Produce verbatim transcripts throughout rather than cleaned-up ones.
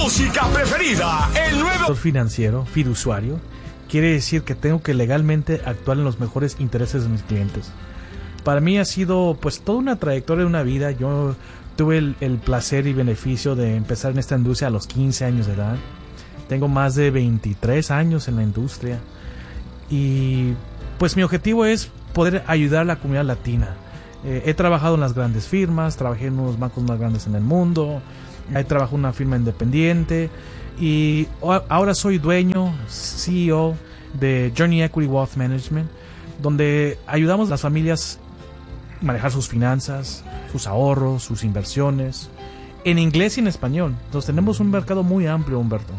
música preferida, el nuevo financiero, fiduciario, quiere decir que tengo que legalmente actuar en los mejores intereses de mis clientes. Para mí ha sido pues toda una trayectoria de una vida. Yo tuve el, el placer y beneficio de empezar en esta industria a los quince años de edad. Tengo más de veintitrés años en la industria y pues mi objetivo es poder ayudar a la comunidad latina. Eh, he trabajado en las grandes firmas, trabajé en unos bancos más grandes en el mundo, he trabajado en una firma independiente y ahora soy dueño, C E O de Journey Equity Wealth Management, donde ayudamos a las familias a manejar sus finanzas, sus ahorros, sus inversiones, en inglés y en español. Entonces tenemos un mercado muy amplio, Humberto.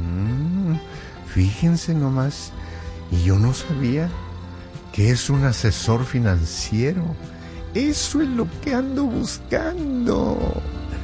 Mm, fíjense nomás, y yo no sabía que es un asesor financiero. Eso es lo que ando buscando.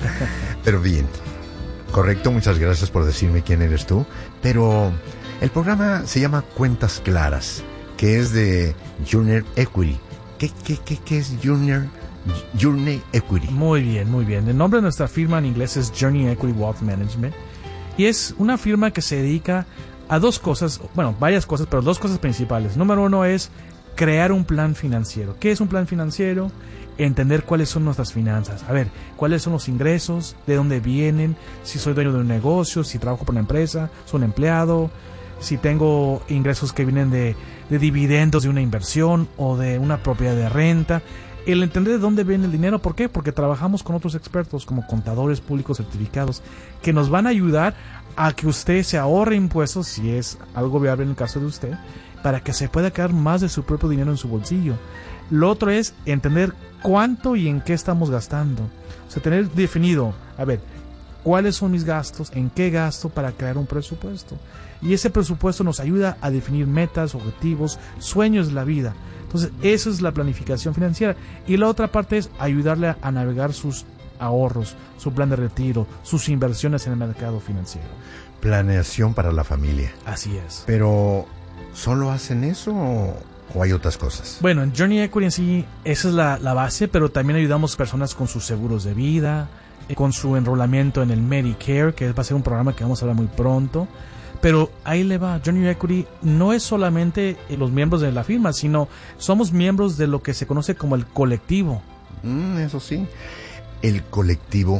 Pero bien, correcto, muchas gracias por decirme quién eres tú. Pero el programa se llama Cuentas Claras, que es de Journey Equity. ¿Qué, qué, qué, qué es Journey, Journey Equity? Muy bien, muy bien. El nombre de nuestra firma en inglés es Journey Equity Wealth Management. Y es una firma que se dedica a dos cosas, bueno, varias cosas, pero dos cosas principales. Número uno es crear un plan financiero. ¿Qué es un plan financiero? Entender cuáles son nuestras finanzas. A ver, cuáles son los ingresos, de dónde vienen, si soy dueño de un negocio, si trabajo por una empresa, soy un empleado, si tengo ingresos que vienen de, de dividendos de una inversión o de una propiedad de renta. El entender de dónde viene el dinero. ¿Por qué? Porque trabajamos con otros expertos como contadores públicos certificados que nos van a ayudar a que usted se ahorre impuestos, si es algo viable en el caso de usted, para que se pueda quedar más de su propio dinero en su bolsillo. Lo otro es entender cuánto y en qué estamos gastando. O sea, tener definido, a ver, cuáles son mis gastos, en qué gasto para crear un presupuesto. Y ese presupuesto nos ayuda a definir metas, objetivos, sueños de la vida. Entonces, eso es la planificación financiera. Y la otra parte es ayudarle a, a navegar sus ahorros, su plan de retiro, sus inversiones en el mercado financiero. Planeación para la familia. Así es. Pero, ¿solo hacen eso o, o hay otras cosas? Bueno, en Journey Equity en sí, esa es la, la base, pero también ayudamos a personas con sus seguros de vida, con su enrolamiento en el Medicare, que va a ser un programa que vamos a hablar muy pronto. Pero ahí le va, Journey Equity no es solamente los miembros de la firma, sino somos miembros de lo que se conoce como el colectivo. Mm, eso sí, el colectivo.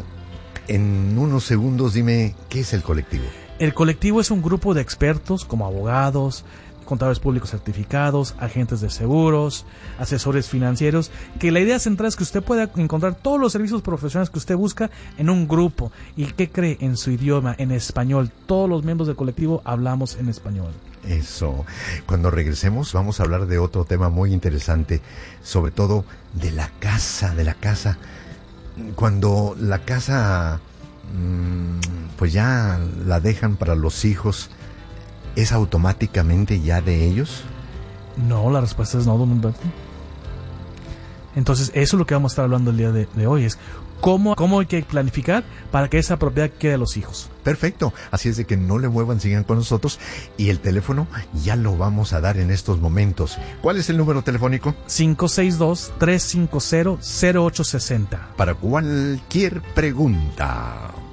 En unos segundos dime, ¿qué es el colectivo? El colectivo es un grupo de expertos como abogados, contadores públicos certificados, agentes de seguros, asesores financieros, que la idea central es que usted pueda encontrar todos los servicios profesionales que usted busca en un grupo. ¿Y qué cree? En su idioma, en español. Todos los miembros del colectivo hablamos en español. Eso. Cuando regresemos vamos a hablar de otro tema muy interesante, sobre todo de la casa, de la casa. Cuando la casa, pues ya la dejan para los hijos, ¿es automáticamente ya de ellos? No, la respuesta es no, don Humberto. Entonces, eso es lo que vamos a estar hablando el día de, de hoy, es cómo, cómo hay que planificar para que esa propiedad quede a los hijos. Perfecto, así es de que no le muevan, sigan con nosotros y el teléfono ya lo vamos a dar en estos momentos. ¿Cuál es el número telefónico? cinco seis dos, tres cinco cero, cero ocho seis cero. Para cualquier pregunta.